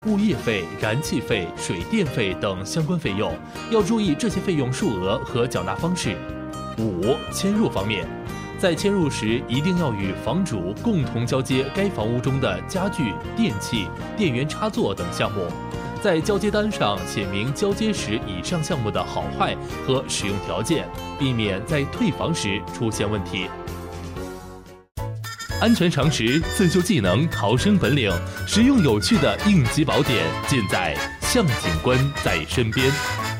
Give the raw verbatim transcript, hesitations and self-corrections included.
物业费、燃气费、水电费等相关费用，要注意这些费用数额和缴纳方式。五、迁入方面，在迁入时一定要与房主共同交接该房屋中的家具、电器、电源插座等项目，在交接单上写明交接时以上项目的好坏和使用条件，避免在退房时出现问题。安全常识、自救技能、逃生本领，实用有趣的应急宝典，尽在向警官在身边。